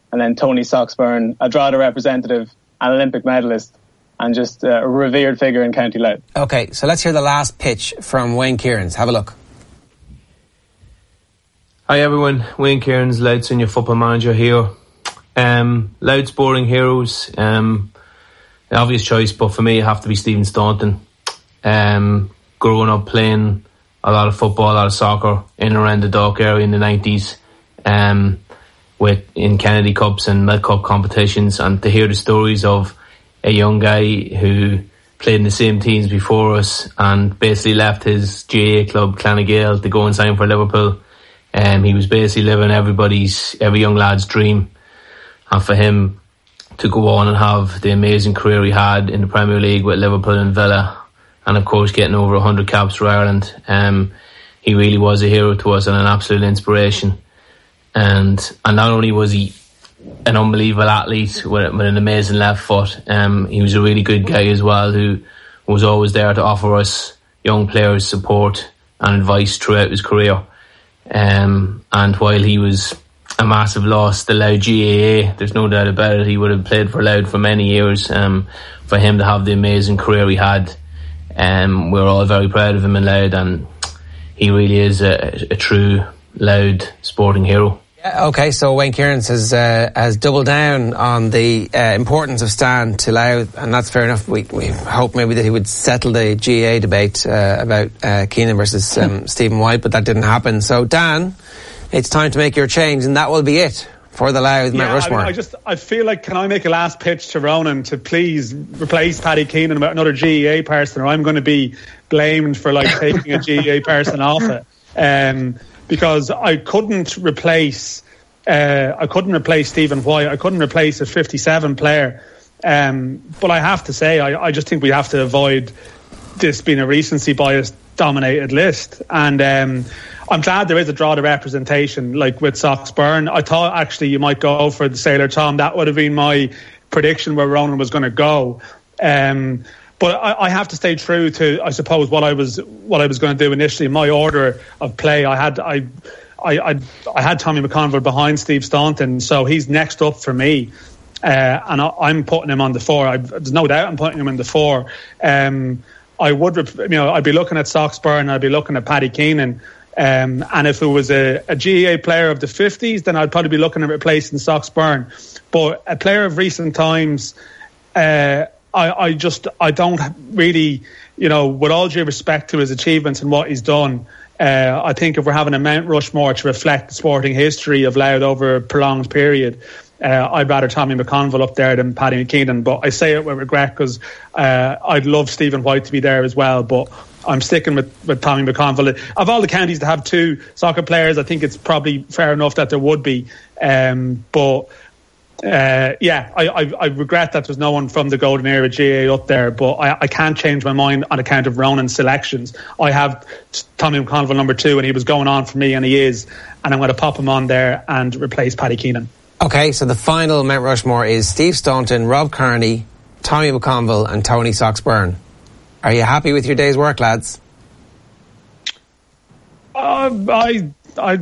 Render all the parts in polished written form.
and then Tony Soxburn, a Drogheda representative, an Olympic medalist, and just a revered figure in County Louth. Okay, so let's hear the last pitch from Wayne Kieran's. Have a look. Hi everyone, Wayne Kieran's, Louth Senior Football Manager here. Louth Sporting Heroes, obvious choice, but for me it have to be Stephen Staunton. Growing up playing a lot of football, a lot of soccer in and around the Dock area in the 90s, in Kennedy Cups and Milk Cup competitions, and to hear the stories of a young guy who played in the same teams before us and basically left his GAA club, Clanagale, to go and sign for Liverpool. He was basically living every young lad's dream. And for him to go on and have the amazing career he had in the Premier League with Liverpool and Villa, and of course getting over 100 caps for Ireland, he really was a hero to us and an absolute inspiration. And not only was he an unbelievable athlete with an amazing left foot, he was a really good guy as well, who was always there to offer us young players support and advice throughout his career. And while he was a massive loss to Louth GAA, there's no doubt about it, he would have played for Louth for many years. For him to have the amazing career he had, we're all very proud of him in Louth, and he really is a true Louth sporting hero. Yeah, okay, so Wayne Kieran has doubled down on the importance of Stan to Louth, and that's fair enough. We hope maybe that he would settle the GAA debate about Keenan versus Stephen White, but that didn't happen. So Dan, it's time to make your change, and that will be it for the Louth Mount Rushmore. I feel like, can I make a last pitch to Ronan to please replace Paddy Keenan with another GAA person, or I'm going to be blamed for taking a GAA person off it. Because I couldn't replace Stephen White. I couldn't replace a 57 player. But I have to say, I just think we have to avoid this being a recency bias dominated list. And I'm glad there is a Drogheda representation, like with Soxburn. I thought actually you might go for the Sailor Tom. That would have been my prediction where Ronan was going to go. But I have to stay true to, I suppose, what I was going to do initially. My order of play, I had Tommy McConville behind Steve Staunton, so he's next up for me, and I'm putting him on the 4. There's no doubt I'm putting him in the 4. I would, I'd be looking at Soxburn, I'd be looking at Paddy Keenan, and if it was a GAA player of the 50s, then I'd probably be looking at replacing Soxburn. But a player of recent times, I don't really, with all due respect to his achievements and what he's done, I think if we're having a Mount Rushmore to reflect the sporting history of Louth over a prolonged period, I'd rather Tommy McConville up there than Paddy Keenan. But I say it with regret because I'd love Stephen White to be there as well, but I'm sticking with Tommy McConville. Of all the counties to have 2 soccer players, I think it's probably fair enough that there would be. I regret that there's no one from the Golden Era GAA up there, but I can't change my mind on account of Ronan's selections. I have Tommy McConville number 2, and he was going on for me, and he is, and I'm going to pop him on there and replace Paddy Keenan. Okay, so the final Mount Rushmore is Steve Staunton, Rob Kearney, Tommy McConville and Tony Soxburn. Are you happy with your day's work, lads? I'd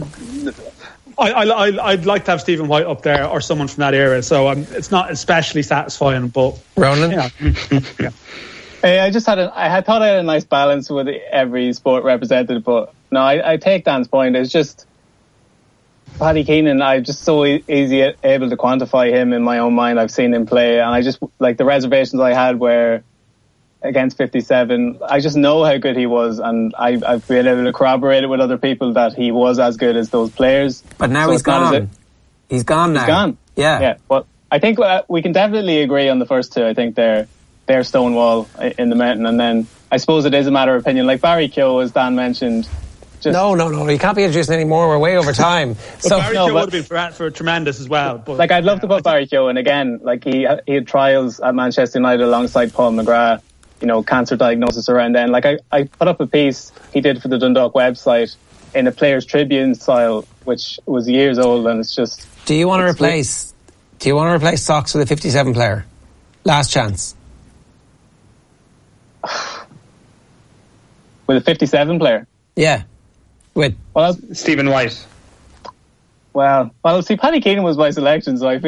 like to have Stephen White up there or someone from that era, so it's not especially satisfying. But Ronan, yeah. I thought I had a nice balance with every sport represented, but no, I take Dan's point. It's just Paddy Keenan. I'm just so easy able to quantify him in my own mind. I've seen him play, and I just like the reservations I had were against 57. I just know how good he was, and I've been able to corroborate it with other people that he was as good as those players. But now he's gone. He's gone now. He's gone. Yeah. But I think we can definitely agree on the first 2. I think they're Stonewall in the mountain, and then I suppose it is a matter of opinion. Like Barry Keogh, as Dan mentioned. No. You can't be introducing any more. We're way over time. So Barry Keogh would have been for tremendous as well. But, I'd love to put Barry Keogh, and again, he had trials at Manchester United alongside Paul McGrath. Cancer diagnosis around then. I put up a piece he did for the Dundalk website in a Players Tribune style, which was years old, and it's just. Do you want to replace Sox with a 57 player? Last chance. With a 57 player? Yeah. Stephen White. Well, see, Paddy Keenan was my selection, so I feel